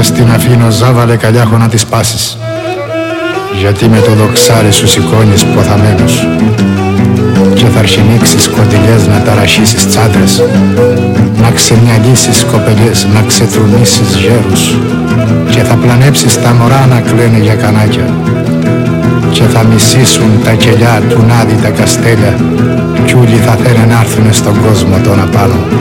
στην αφήνω ζάβαλε καλιάχο να τις πάσεις, γιατί με το δοξάρι σου σηκώνεις ποθαμένους και θα αρχινήξεις κοντιλιές να ταραχίσεις τσάντρες, να ξεμυαλίσεις κοπελιές, να ξετρουνίσεις γέρους και θα πλανέψεις τα μωρά να κλαίνε για κανάκια και θα μισήσουν τα κελιά του Νάδη τα καστέλια κι όλοι θα θέλουν να έρθουνε στον κόσμο τον απάνω.